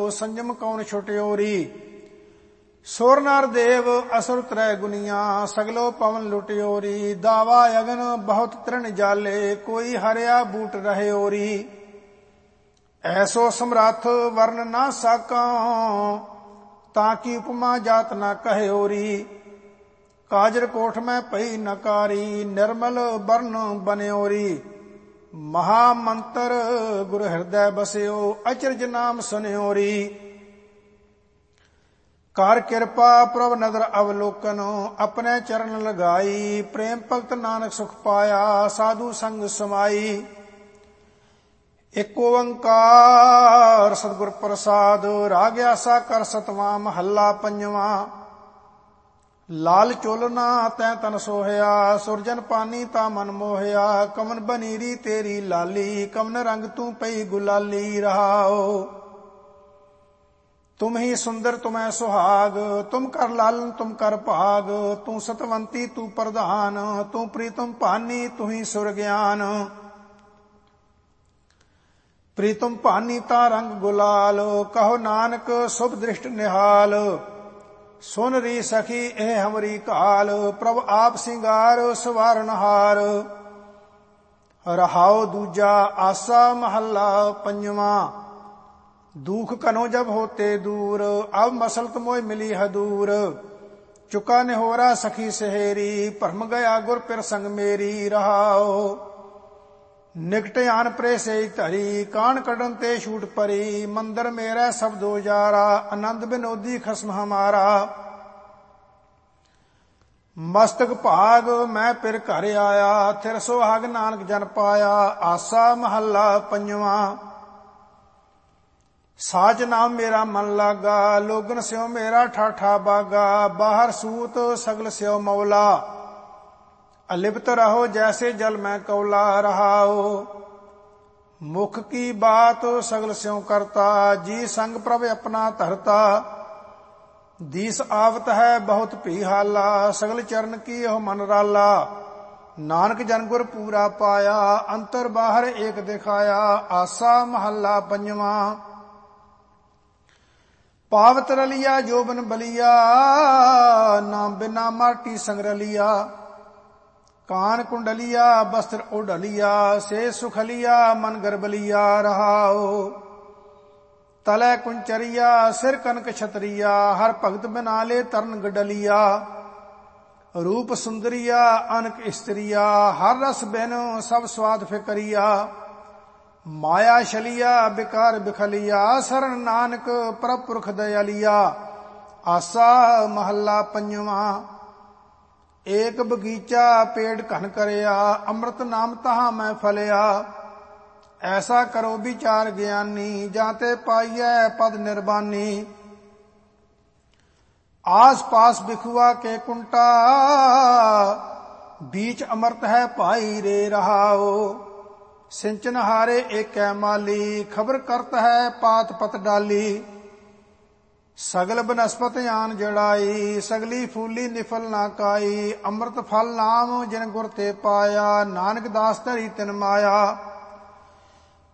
ਸੰਜਮ ਕੌਣ ਛੁਟਿਓਰੀ। ਸੁਰ ਨਰ ਦੇਵ ਅਸੁਰ ਤ੍ਰੈ ਗੁਨੀਆਂ, ਸਗਲੋ ਪਵਨ ਲੁਟਿਓਰੀ। ਦਾਵਾ ਅਗਨ ਬਹੁਤ ਤ੍ਰਿਣ ਜਾਲੇ, ਕੋਈ ਹਰਿਆ ਬੂਟ ਰਹਿਓਰੀ। ਐਸੋ ਸਮਰੱਥ ਵਰਨ ਨਾ ਸਾਕਾਂ, ਤਾਂ ਕੀ ਉਪਮਾ ਜਾਤ ਨਾ ਕਹਿਓਰੀ। ਕਾਜਰ ਕੋਠ ਮੈਂ ਪਈ ਨਕਾਰੀ, ਨਿਰਮਲ ਬਰਨ ਬਨਿਓਰੀ। ਮਹਾ ਮੰਤਰ ਗੁਰ ਹਿਰਦੈ ਬਸਿਓ, ਅਚਰਜ ਨਾਮ ਸੁਨਿਓਰੀ। ਕਰ ਕਿਰਪਾ ਪ੍ਰਭ ਨਦਰ ਅਵਲੋਕਨ, ਆਪਣੇ ਚਰਨ ਲਗਾਈ। ਪ੍ਰੇਮ ਭਗਤ ਨਾਨਕ ਸੁਖ ਪਾਇਆ, ਸਾਧੂ ਸੰਗ ਸਮਾਈ। ਇਕ ਓੰਕਾਰ ਸਤਿਗੁਰ ਪ੍ਰਸਾਦ, ਰਾਗ ਆਸਾ ਕਰ ਸਤਵਾਂ। ਮਹੱਲਾ ਪੰਜਵਾਂ। ਲਾਲ ਚੋਲਨਾ ਤੈ ਤਨ ਸੋਹਿਆ, ਸੁਰਜਨ ਪਾਨੀ ਤਾ ਮਨ ਮੋਹਿਆ। ਕਮਨ ਬਨੀਰੀ ਤੇਰੀ ਲਾਲੀ, ਕਮਨ ਰੰਗ ਤੂੰ ਪਈ ਗੁਲਾਲੀ। ਰਹਾਓ ਤੁਮ ਹੀ ਸੁੰਦਰ ਤੁਮੈ ਸੁਹਾਗ, ਤੁਮ ਕਰ ਲਾਲਨ ਤੁਮ ਕਰ ਭਾਗ। ਤੂੰ ਸਤਵੰਤੀ ਤੂੰ ਪ੍ਰਧਾਨ, ਤੂੰ ਪ੍ਰੀਤਮ ਭਾਨੀ ਤੂੰ ਹੀ ਸੁਰ ਗਿਆਨ। ਪ੍ਰੀਤਮ ਭਾਨੀ ਤਾ ਰੰਗ ਗੁਲਾਲ, ਕਹੋ ਨਾਨਕ ਸੁਭ ਦ੍ਰਿਸ਼ਟ ਨਿਹਾਲ। ਸੁਨ ਰੀ ਸਖੀ ਇਹ ਹਮਰੀ ਕਾਲ, ਪ੍ਰਭ ਆਪ ਸਿੰਗਾਰ ਸਵਾਰਨਹਾਰ। ਰਹਾਉ ਦੂਜਾ ਆਸਾ ਮਹੱਲਾ ਪੰਜਵਾਂ। दुख कनो जब होते दूर, अब मसलत मोय मिली हदूर। चुका निहोरा सखी सहेरी, भरम गया गुर पिर संग मेरी। रहाओ निकट आन प्रे से धरी, कान कड़न ते छूट परी। मंदिर मेरा सब दो जारा, आनंद बिनोदी खसम हमारा। मस्तक भाग मैं पिर घर आया, थिर सुहाग नानक जन पाया। आसा महला पंजवां। साज नाम मेरा मन लागा, लोगन स्यों मेरा ठाठा बागा। बाहर सूत सगल स्यों मौला, अलिप्त रहो जैसे जल में कौला। रहाओ मुख की बात सगल स्यों करता, जी संग प्रभ अपना धरता। दीस आवत है बहुत भी हाला, सगल चरण की हो मन राला। नानक जन गुर पूरा पाया, अंतर बाहर एक दिखाया। आसा महला पंजवां। पावत रलिया जोबन बलिया, नाम बिना माटी संग रलिया। कान कुंडलिया वस्त्र ओढ़लिया, से सुखलिया मन गर्बलिया। रहाओ तलै कुंचरिया सिर कनक छतरिया, हर भगत बिना ले तरन गडलिया। रूप सुंदरिया अनक स्त्रिया, हर रस बिन सब स्वाद फिकरिया। माया शलिया बिकार बिखलिया, शरण नानक प्रभ पुरख दयालिया। आसा महला पंजवां। एक बगीचा पेड़ घन करया, अमृत नाम तहां मैं फलिया। ऐसा करो विचार ज्ञानी, जाते पाइयै पद निर्बानी। आस पास बिखुआ के कुंटा, बीच अमृत है पाई रे। रहाओ सिंचन हारे एक माली, खबर करत है पात पत डाली। सगल बनस्पत आन जड़ाई, सगली फूली निफल ना काई। अमृत फल नाम जिन गुर ते पाया, नानक दास धरी तिन माया।